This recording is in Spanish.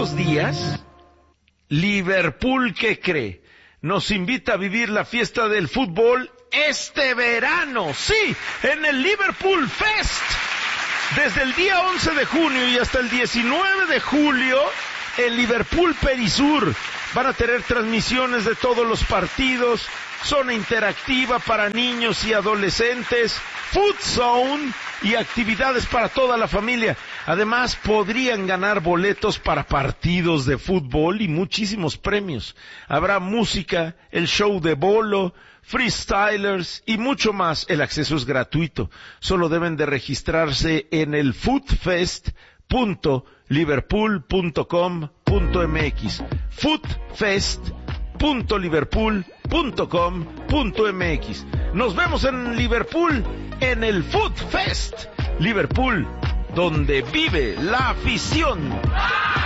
estos días, Liverpool, ¿qué cree? Nos invita a vivir la fiesta del fútbol este verano, sí, en el Liverpool Fest. Desde el día 11 de junio y hasta el 19 de julio, en Liverpool Perisur van a tener transmisiones de todos los partidos, zona interactiva para niños y adolescentes, food zone y actividades para toda la familia. Además, podrían ganar boletos para partidos de fútbol y muchísimos premios. Habrá música, el show de bolo, freestylers y mucho más. El acceso es gratuito. Solo deben de registrarse en el foodfest.liverpool.com.mx. foodfest.liverpool.com.mx. Nos vemos en Liverpool en el Food Fest. Liverpool, donde vive la afición.